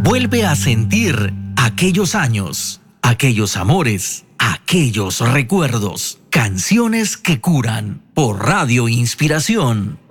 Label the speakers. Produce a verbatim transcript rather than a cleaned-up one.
Speaker 1: Vuelve a sentir aquellos años, aquellos amores, aquellos recuerdos. Canciones que curan por Radio Inspiración.